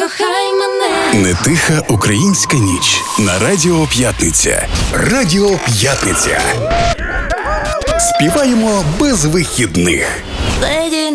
кохай мене. Не тиха українська ніч на Радіо П'ятниця. Радіо П'ятниця. Співаємо без вихідних. Леді